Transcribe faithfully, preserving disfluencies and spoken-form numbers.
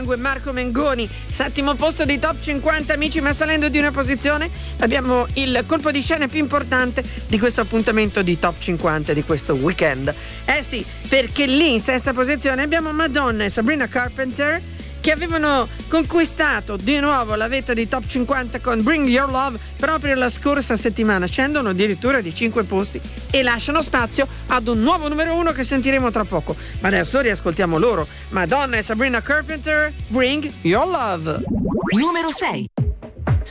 Marco Mengoni, settimo posto di Top cinquanta, amici, ma salendo di una posizione abbiamo il colpo di scena più importante di questo appuntamento di Top cinquanta di questo weekend. Eh sì, perché lì in sesta posizione abbiamo Madonna e Sabrina Carpenter, che avevano conquistato di nuovo la vetta di Top cinquanta con Bring Your Love proprio la scorsa settimana. Scendono addirittura di cinque posti e lasciano spazio ad un nuovo numero uno che sentiremo tra poco. Ma adesso riascoltiamo loro, Madonna e Sabrina Carpenter, Bring Your Love. Numero sei.